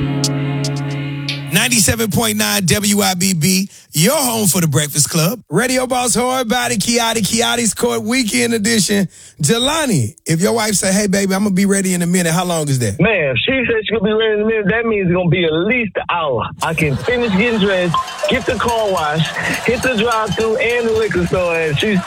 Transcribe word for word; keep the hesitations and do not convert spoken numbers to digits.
ninety-seven point nine W I B B, your home for the Breakfast Club. Radio Boss Hard Body, Kiati, Kiati's Court Weekend Edition. Jelani, if your wife say, hey, baby, I'm going to be ready in a minute, how long is that? Man, if she said she's going to be ready in a minute, that means it's going to be at least an hour. I can finish getting dressed, get the car wash, hit the drive-thru and the liquor store, and she's